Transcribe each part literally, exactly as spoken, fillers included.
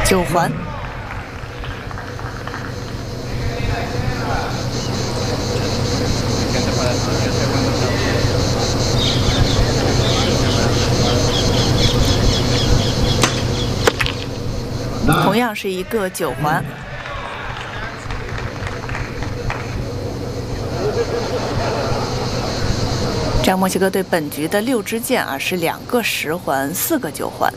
九环。同样是一个九环。这样墨西哥队本局的六支箭啊是两个十环，四个九环。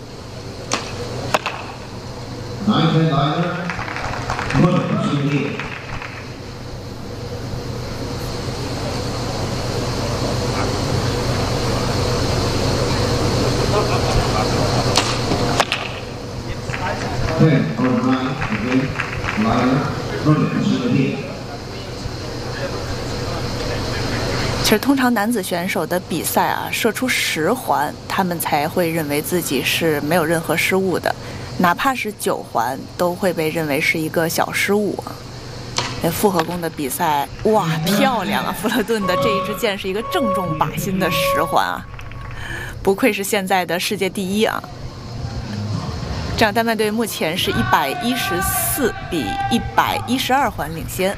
其实，通常男子选手的比赛啊，射出十环，他们才会认为自己是没有任何失误的，哪怕是九环，都会被认为是一个小失误啊。那复合弓的比赛，哇，漂亮啊！弗勒顿的这一支箭是一个正中靶心的十环啊，不愧是现在的世界第一啊！这样，丹麦队目前是一百一十四比一百一十二环领先。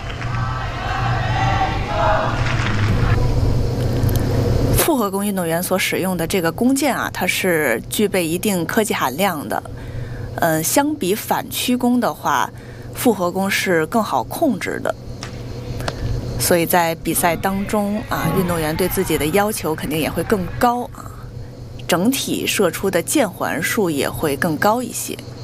复合弓运动员所使用的这个弓箭啊，它是具备一定科技含量的。呃，相比反曲弓的话，复合弓是更好控制的。所以在比赛当中啊，运动员对自己的要求肯定也会更高啊，整体射出的箭环数也会更高一些。